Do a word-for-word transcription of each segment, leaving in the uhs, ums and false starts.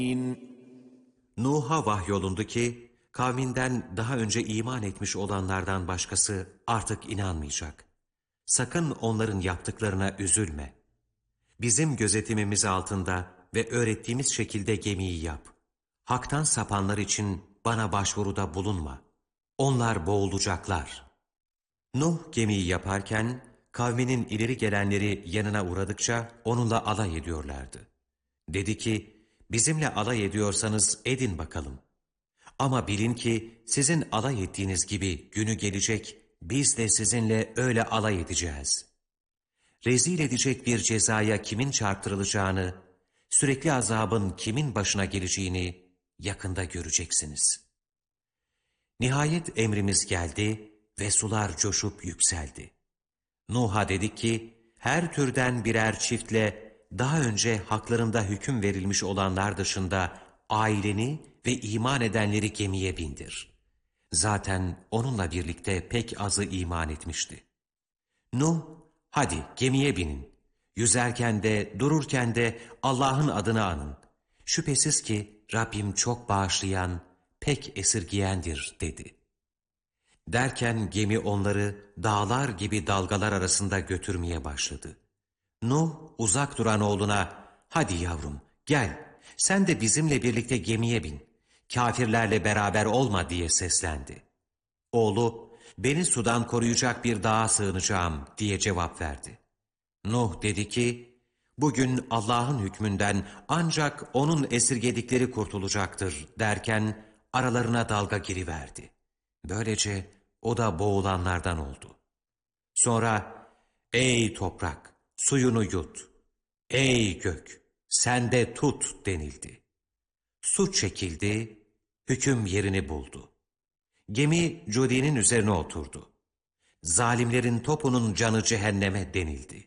Nuh'a vahyolundu ki, kavminden daha önce iman etmiş olanlardan başkası artık inanmayacak. Sakın onların yaptıklarına üzülme. Bizim gözetimimiz altında ve öğrettiğimiz şekilde gemiyi yap. Hak'tan sapanlar için bana başvuruda bulunma. Onlar boğulacaklar. Nuh gemiyi yaparken, kavminin ileri gelenleri yanına uğradıkça onunla alay ediyorlardı. Dedi ki, bizimle alay ediyorsanız edin bakalım. Ama bilin ki sizin alay ettiğiniz gibi günü gelecek, biz de sizinle öyle alay edeceğiz. Rezil edecek bir cezaya kimin çarptırılacağını, sürekli azabın kimin başına geleceğini yakında göreceksiniz. Nihayet emrimiz geldi ve sular coşup yükseldi. Nuh'a dedik ki, her türden birer çiftle daha önce haklarında hüküm verilmiş olanlar dışında aileni ve iman edenleri gemiye bindir. Zaten onunla birlikte pek azı iman etmişti. Nuh, hadi gemiye binin. Yüzerken de dururken de Allah'ın adını anın. Şüphesiz ki Rabbim çok bağışlayan, pek esirgiyendir dedi. Derken gemi onları dağlar gibi dalgalar arasında götürmeye başladı. Nuh uzak duran oğluna, hadi yavrum gel sen de bizimle birlikte gemiye bin, kafirlerle beraber olma diye seslendi. Oğlu, beni sudan koruyacak bir dağa sığınacağım diye cevap verdi. Nuh dedi ki, bugün Allah'ın hükmünden ancak onun esirgedikleri kurtulacaktır derken aralarına dalga giriverdi. Böylece o da boğulanlardan oldu. Sonra, ey toprak, suyunu yut, ey gök, sen de tut denildi. Su çekildi, hüküm yerini buldu. Gemi Cudi'nin üzerine oturdu. Zalimlerin topunun canı cehenneme denildi.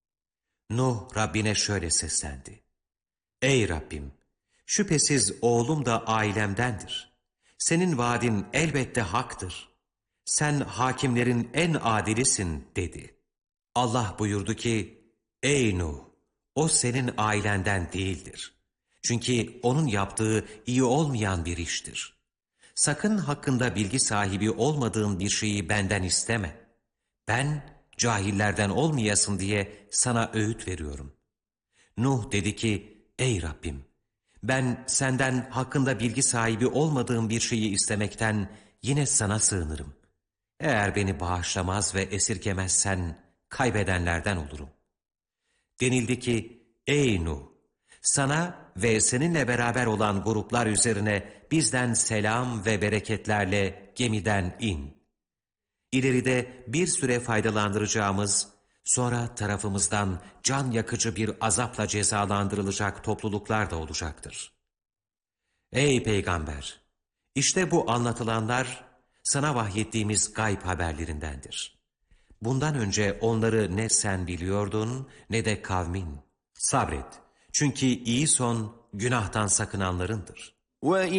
Nuh Rabbine şöyle seslendi. Ey Rabbim, şüphesiz oğlum da ailemdendir. Senin vaadin elbette haktır. Sen hakimlerin en adilisin dedi. Allah buyurdu ki, ey Nuh, o senin ailenden değildir. Çünkü onun yaptığı iyi olmayan bir iştir. Sakın hakkında bilgi sahibi olmadığın bir şeyi benden isteme. Ben cahillerden olmayasın diye sana öğüt veriyorum. Nuh dedi ki, ey Rabbim, ben senden hakkında bilgi sahibi olmadığım bir şeyi istemekten yine sana sığınırım. Eğer beni bağışlamaz ve esirgemezsen kaybedenlerden olurum. Denildi ki, ey Nuh, sana ve seninle beraber olan gruplar üzerine bizden selam ve bereketlerle gemiden in. İleride bir süre faydalandıracağımız, sonra tarafımızdan can yakıcı bir azapla cezalandırılacak topluluklar da olacaktır. Ey Peygamber! İşte bu anlatılanlar sana vahyettiğimiz gayb haberlerindendir. Bundan önce onları ne sen biliyordun ne de kavmin. Sabret. Çünkü iyi son günahtan sakınanlarındır.